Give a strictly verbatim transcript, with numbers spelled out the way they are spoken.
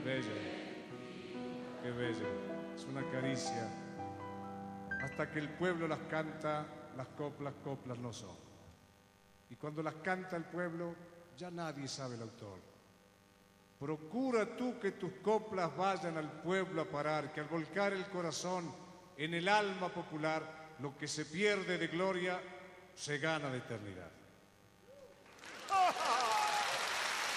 Bello, qué bello, es una caricia. Hasta que el pueblo las canta, las coplas, coplas no son. Y cuando las canta el pueblo, ya nadie sabe el autor. Procura tú que tus coplas vayan al pueblo a parar, que al volcar el corazón en el alma popular, lo que se pierde de gloria se gana de eternidad.